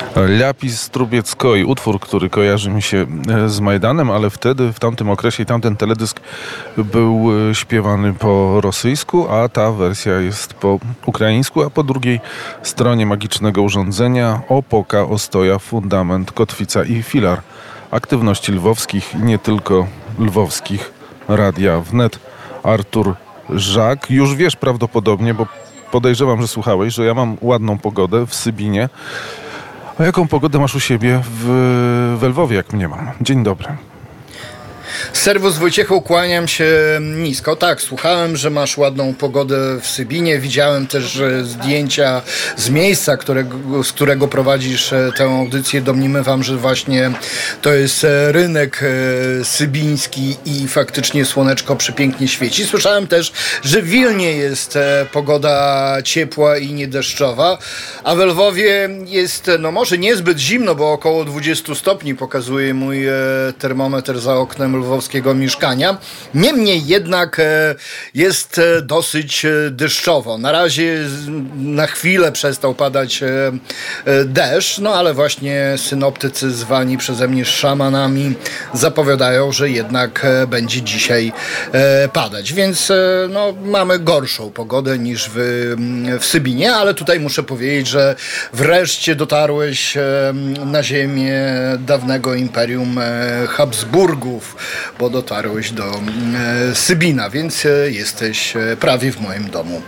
Lapis Trubieckioi, utwór, który kojarzy mi się z Majdanem, ale wtedy, w tamtym okresie i tamten teledysk był śpiewany po rosyjsku, a ta wersja jest po ukraińsku, a po drugiej stronie magicznego urządzenia opoka, ostoja, fundament, kotwica i filar aktywności lwowskich, nie tylko lwowskich, Radia Wnet. Artur Żak, już wiesz prawdopodobnie, bo podejrzewam, że słuchałeś, że ja mam ładną pogodę w Sybinie. A jaką pogodę masz u siebie w Lwowie, jak mnie mam? Dzień dobry. Serwus Wojciechu, kłaniam się nisko. Tak, słuchałem, że masz ładną pogodę w Sybinie. Widziałem też zdjęcia z miejsca, z którego prowadzisz tę audycję. Domniemywam, że właśnie to jest rynek sybiński i faktycznie słoneczko przepięknie świeci. Słyszałem też, że w Wilnie jest pogoda ciepła i niedeszczowa, a w Lwowie jest, no może niezbyt zimno, bo około 20 stopni pokazuje mój termometr za oknem lwowskiego mieszkania. Niemniej jednak jest dosyć deszczowo. Na razie na chwilę przestał padać deszcz, no ale właśnie synoptycy zwani przeze mnie szamanami zapowiadają, że jednak będzie dzisiaj padać. Więc no, mamy gorszą pogodę niż w Sybinie, ale tutaj muszę powiedzieć, że wreszcie dotarłeś na ziemię dawnego imperium Habsburgów, bo dotarłeś do Sybina, więc jesteś prawie w moim domu.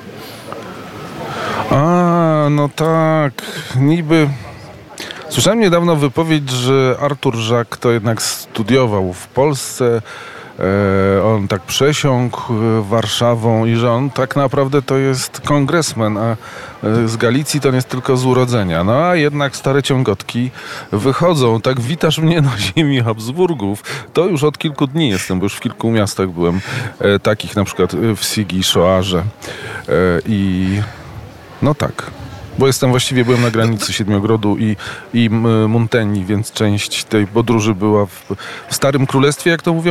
A, no tak, niby... Słyszałem niedawno wypowiedź, że Artur Żak to jednak studiował w Polsce, on tak przesiąkł Warszawą i że on tak naprawdę to jest kongresmen, a z Galicji to nie jest tylko z urodzenia. No a jednak stare ciągotki wychodzą. Tak, witasz mnie na ziemi Habsburgów. To już od kilku dni jestem, bo już w kilku miastach byłem, takich na przykład w Sigi, Szoarze i no tak. Bo byłem na granicy Siedmiogrodu i Muntenii, więc część tej podróży była w Starym Królestwie, jak to mówią.